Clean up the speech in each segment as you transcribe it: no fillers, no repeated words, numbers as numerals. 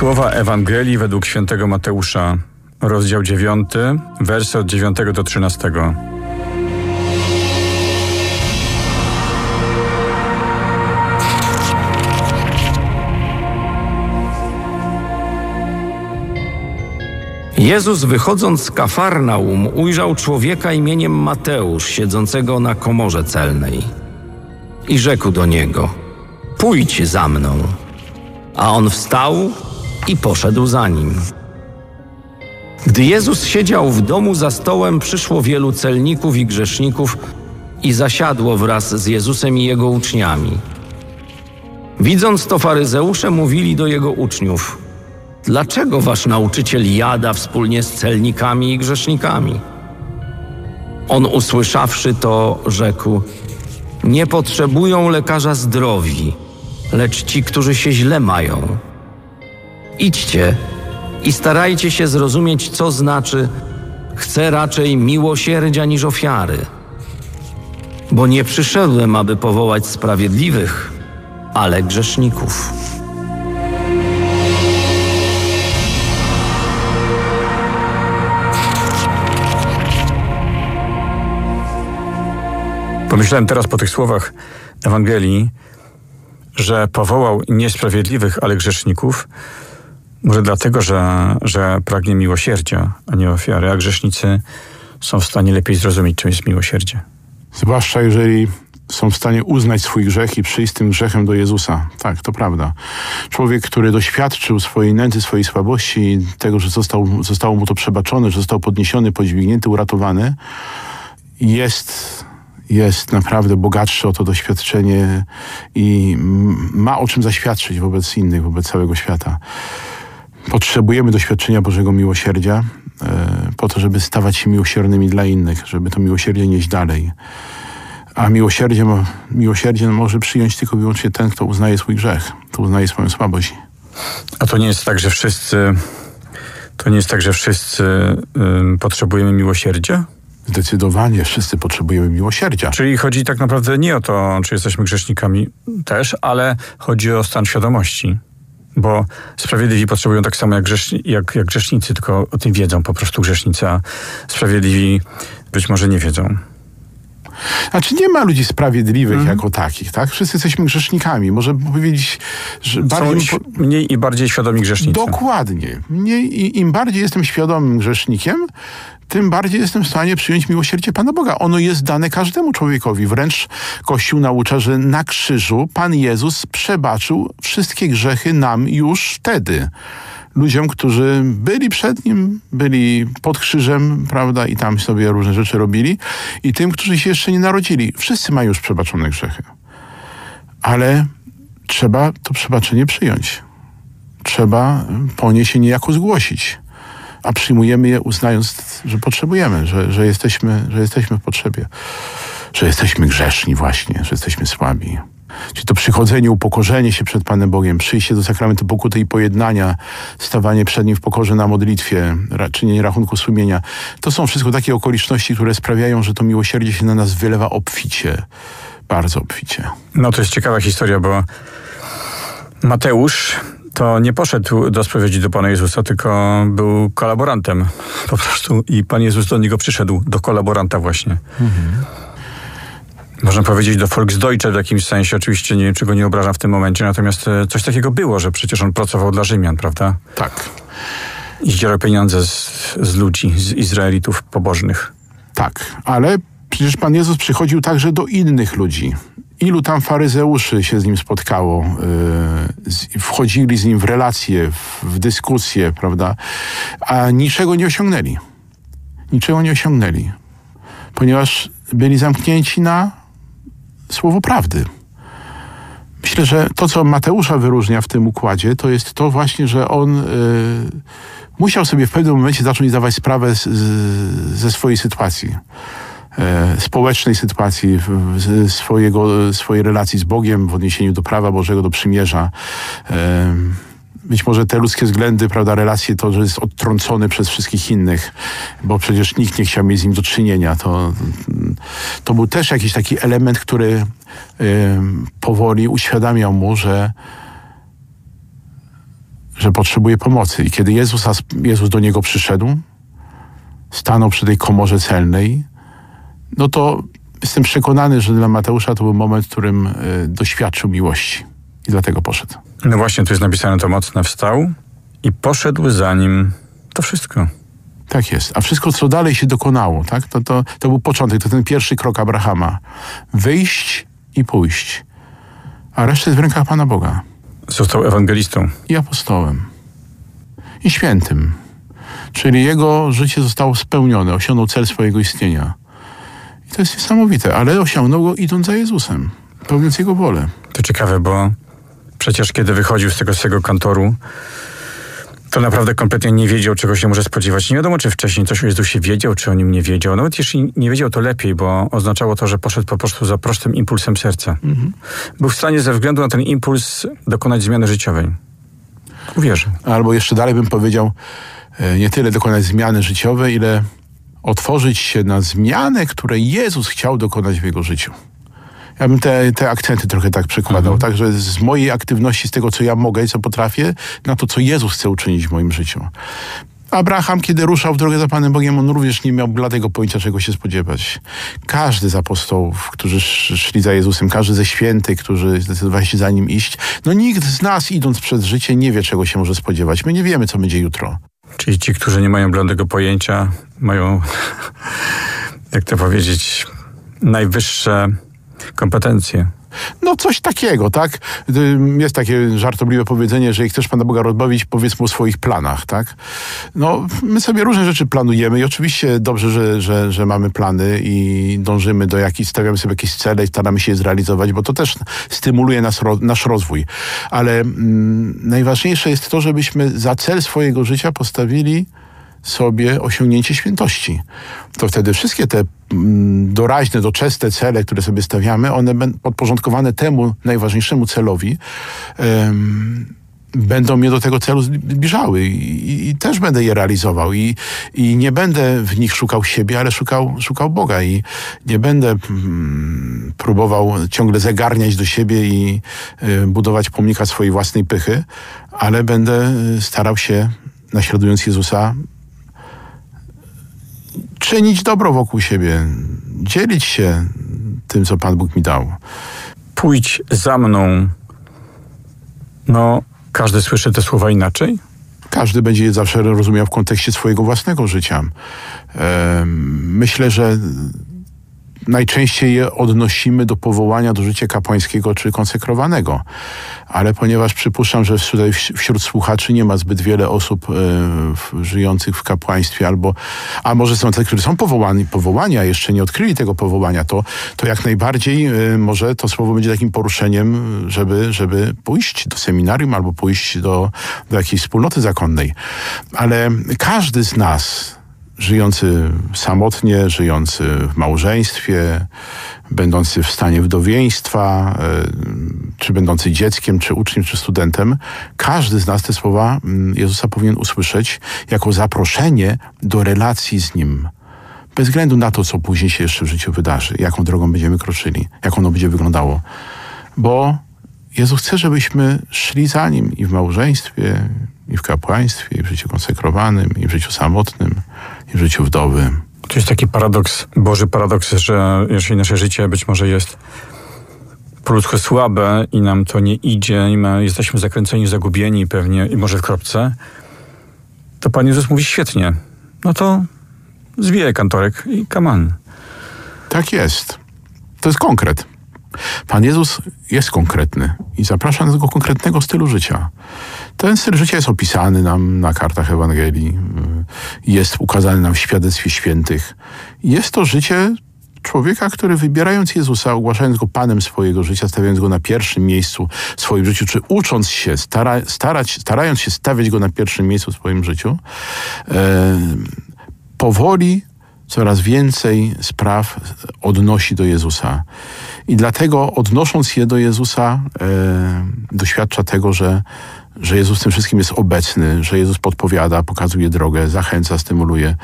Słowa Ewangelii według świętego Mateusza, rozdział 9, wersy od 9 do 13. Jezus, wychodząc z Kafarnaum, ujrzał człowieka imieniem Mateusz, siedzącego na komorze celnej. I rzekł do niego: pójdź za mną. A on wstał i poszedł za nim. Gdy Jezus siedział w domu za stołem, przyszło wielu celników i grzeszników i zasiadło wraz z Jezusem i jego uczniami. Widząc to, faryzeusze mówili do jego uczniów: dlaczego wasz nauczyciel jada wspólnie z celnikami i grzesznikami? On, usłyszawszy to, rzekł: nie potrzebują lekarza zdrowi, lecz ci, którzy się źle mają. Idźcie i starajcie się zrozumieć, co znaczy: chcę raczej miłosierdzia niż ofiary. Bo nie przyszedłem, aby powołać sprawiedliwych, ale grzeszników. Pomyślałem teraz po tych słowach Ewangelii, że powołał niesprawiedliwych, ale grzeszników, może dlatego, że pragnie miłosierdzia, a nie ofiary, a grzesznicy są w stanie lepiej zrozumieć, czym jest miłosierdzie. Zwłaszcza jeżeli są w stanie uznać swój grzech i przyjść z tym grzechem do Jezusa. Tak, to prawda. Człowiek, który doświadczył swojej nędzy, swojej słabości, tego, że zostało mu to przebaczone, że został podniesiony, podźwignięty, uratowany, jest naprawdę bogatszy o to doświadczenie i ma o czym zaświadczyć wobec innych, wobec całego świata. Potrzebujemy doświadczenia Bożego miłosierdzia po to, żeby stawać się miłosiernymi dla innych, żeby to miłosierdzie nieść dalej. A miłosierdzie może przyjąć tylko i wyłącznie ten, kto uznaje swój grzech, kto uznaje swoją słabość. A to nie jest tak, że wszyscy potrzebujemy miłosierdzia? Zdecydowanie wszyscy potrzebujemy miłosierdzia. Czyli chodzi tak naprawdę nie o to, czy jesteśmy grzesznikami też, ale chodzi o stan świadomości. Bo sprawiedliwi potrzebują tak samo jak grzesznicy, tylko o tym wiedzą po prostu grzesznicy, a sprawiedliwi być może nie wiedzą. Znaczy nie ma ludzi sprawiedliwych jako takich, tak? Wszyscy jesteśmy grzesznikami. Może powiedzieć, że bardziej... Są mniej i bardziej świadomi grzesznicy. Dokładnie. Im bardziej jestem świadomym grzesznikiem, tym bardziej jestem w stanie przyjąć miłosierdzie Pana Boga. Ono jest dane każdemu człowiekowi. Wręcz Kościół naucza, że na krzyżu Pan Jezus przebaczył wszystkie grzechy nam już wtedy. Ludziom, którzy byli przed Nim, byli pod krzyżem, prawda, i tam sobie różne rzeczy robili, i tym, którzy się jeszcze nie narodzili. Wszyscy mają już przebaczone grzechy. Ale trzeba to przebaczenie przyjąć. Trzeba po nie się niejako zgłosić. A przyjmujemy je, uznając, że potrzebujemy, że jesteśmy w potrzebie. Że jesteśmy grzeszni właśnie, że jesteśmy słabi. Czyli to przychodzenie, upokorzenie się przed Panem Bogiem, przyjście do sakramentu pokuty i pojednania, stawanie przed Nim w pokorze na modlitwie, czynienie rachunku sumienia. To są wszystko takie okoliczności, które sprawiają, że to miłosierdzie się na nas wylewa obficie. Bardzo obficie. No to jest ciekawa historia, bo Mateusz to nie poszedł do spowiedzi do Pana Jezusa, tylko był kolaborantem po prostu i Pan Jezus do niego przyszedł, do kolaboranta właśnie. Można powiedzieć do Volksdeutsche w jakimś sensie, oczywiście nie wiem, czego nie obrażam w tym momencie, natomiast coś takiego było, że przecież on pracował dla Rzymian, prawda? Tak. I zdzierał pieniądze z ludzi, z Izraelitów pobożnych. Tak, ale przecież Pan Jezus przychodził także do innych ludzi. Ilu tam faryzeuszy się z Nim spotkało, wchodzili z Nim w relacje, w dyskusje, prawda? A niczego nie osiągnęli. Niczego nie osiągnęli. Ponieważ byli zamknięci na słowo prawdy. Myślę, że to, co Mateusza wyróżnia w tym układzie, to jest to właśnie, że on musiał sobie w pewnym momencie zacząć zdawać sprawę ze swojej sytuacji. Społecznej sytuacji, swojej relacji z Bogiem w odniesieniu do prawa Bożego, do przymierza. Być może te ludzkie względy, prawda, relacje, to, że jest odtrącony przez wszystkich innych, bo przecież nikt nie chciał mieć z nim do czynienia. To był też jakiś taki element, który powoli uświadamiał mu, że że potrzebuje pomocy. I kiedy Jezus do niego przyszedł, stanął przy tej komorze celnej, no to jestem przekonany, że dla Mateusza to był moment, w którym doświadczył miłości. I dlatego poszedł. No właśnie, tu jest napisane to mocno. Wstał i poszedł za nim. To wszystko. Tak jest. A wszystko, co dalej się dokonało, tak? To był początek, to ten pierwszy krok Abrahama. Wyjść i pójść. A reszta jest w rękach Pana Boga. Został ewangelistą. I apostołem. I świętym. Czyli jego życie zostało spełnione. Osiągnął cel swojego istnienia. I to jest niesamowite. Ale osiągnął go idąc za Jezusem. Pełniąc Jego wolę. To ciekawe, bo przecież kiedy wychodził z tego swojego kantoru, to naprawdę kompletnie nie wiedział, czego się może spodziewać. Nie wiadomo, czy wcześniej coś o Jezusie wiedział, czy o nim nie wiedział. Nawet jeśli nie wiedział, to lepiej, bo oznaczało to, że poszedł po prostu za prostym impulsem serca. Był w stanie ze względu na ten impuls dokonać zmiany życiowej. Uwierzył. Albo jeszcze dalej bym powiedział, nie tyle dokonać zmiany życiowej, ile otworzyć się na zmianę, której Jezus chciał dokonać w jego życiu. Ja bym te akcenty trochę tak przekładał, tak, że z mojej aktywności, z tego, co ja mogę i co potrafię, na to, co Jezus chce uczynić w moim życiu. Abraham, kiedy ruszał w drogę za Panem Bogiem, on również nie miał bladego pojęcia, czego się spodziewać. Każdy z apostołów, którzy szli za Jezusem, każdy ze świętych, którzy zdecydowali się za Nim iść, no nikt z nas, idąc przez życie, nie wie, czego się może spodziewać. My nie wiemy, co będzie jutro. Czyli ci, którzy nie mają bladego pojęcia, mają, jak to powiedzieć, najwyższe kompetencje. No coś takiego, tak? Jest takie żartobliwe powiedzenie, że jak chcesz Pana Boga rozbawić, powiedz mu o swoich planach, tak? No, my sobie różne rzeczy planujemy i oczywiście dobrze, że mamy plany i dążymy do jakichś, stawiamy sobie jakieś cele i staramy się je zrealizować, bo to też stymuluje nasz rozwój. Ale najważniejsze jest to, żebyśmy za cel swojego życia postawili sobie osiągnięcie świętości. To wtedy wszystkie te doraźne, doczesne cele, które sobie stawiamy, one będą podporządkowane temu najważniejszemu celowi, będą mnie do tego celu zbliżały i też będę je realizował i nie będę w nich szukał siebie, ale szukał Boga i nie będę próbował ciągle zagarniać do siebie i budować pomnika swojej własnej pychy, ale będę starał się, naśladując Jezusa, czynić dobro wokół siebie, dzielić się tym, co Pan Bóg mi dał. Pójdź za mną. No, każdy słyszy te słowa inaczej? Każdy będzie je zawsze rozumiał w kontekście swojego własnego życia. Myślę, że najczęściej je odnosimy do powołania do życia kapłańskiego czy konsekrowanego. Ale ponieważ przypuszczam, że wśród słuchaczy nie ma zbyt wiele osób żyjących w kapłaństwie, a może są te, którzy są powołani, a jeszcze nie odkryli tego powołania, to jak najbardziej może to słowo będzie takim poruszeniem, żeby pójść do seminarium albo pójść do jakiejś wspólnoty zakonnej. Ale każdy z nas, żyjący samotnie, żyjący w małżeństwie, będący w stanie wdowieństwa, czy będący dzieckiem, czy uczniem, czy studentem, każdy z nas te słowa Jezusa powinien usłyszeć jako zaproszenie do relacji z Nim. Bez względu na to, co później się jeszcze w życiu wydarzy, jaką drogą będziemy kroczyli, jak ono będzie wyglądało. Bo Jezus chce, żebyśmy szli za Nim i w małżeństwie, i w kapłaństwie, i w życiu konsekrowanym, i w życiu samotnym, i w życiu wdowy. To jest taki paradoks, Boży paradoks, że jeżeli nasze życie być może jest po ludzku słabe i nam to nie idzie i my jesteśmy zakręceni, zagubieni pewnie i może w kropce, to Pan Jezus mówi świetnie. No to zwijaj kantorek i come on. Tak jest. To jest konkret. Pan Jezus jest konkretny i zaprasza do tego konkretnego stylu życia. Ten styl życia jest opisany nam na kartach Ewangelii, jest ukazany nam w świadectwie świętych. Jest to życie człowieka, który wybierając Jezusa, ogłaszając Go Panem swojego życia, stawiając Go na pierwszym miejscu w swoim życiu, czy ucząc się, starając się stawiać Go na pierwszym miejscu w swoim życiu, powoli coraz więcej spraw odnosi do Jezusa. I dlatego odnosząc je do Jezusa, doświadcza tego, że Jezus w tym wszystkim jest obecny, że Jezus podpowiada, pokazuje drogę, zachęca, stymuluje.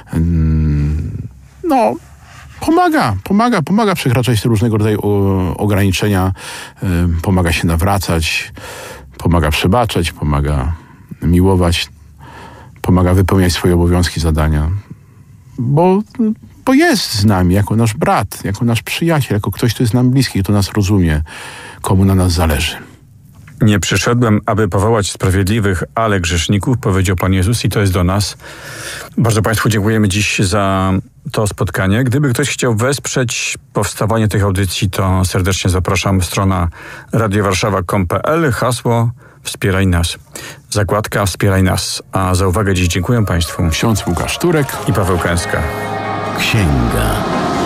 No, pomaga przekraczać te różnego rodzaju ograniczenia, pomaga się nawracać, pomaga przebaczać, pomaga miłować, pomaga wypełniać swoje obowiązki, zadania. Bo jest z nami jako nasz brat, jako nasz przyjaciel, jako ktoś, kto jest nam bliski, kto nas rozumie, komu na nas zależy. Nie przyszedłem, aby powołać sprawiedliwych, ale grzeszników, powiedział Pan Jezus i to jest do nas. Bardzo Państwu dziękujemy dziś za to spotkanie. Gdyby ktoś chciał wesprzeć powstawanie tych audycji, to serdecznie zapraszam. Strona radiowarszawa.com.pl, hasło Wspieraj nas. Zakładka Wspieraj nas. A za uwagę dziś dziękuję Państwu. Ksiądz Łukasz Turek i Paweł Kęska. Księga.